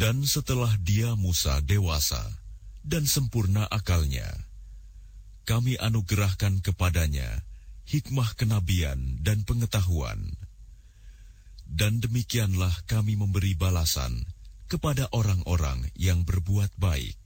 Dan setelah dia Musa dewasa dan sempurna akalnya, kami anugerahkan kepadanya hikmah kenabian dan pengetahuan. Dan demikianlah kami memberi balasan kepada orang-orang yang berbuat baik.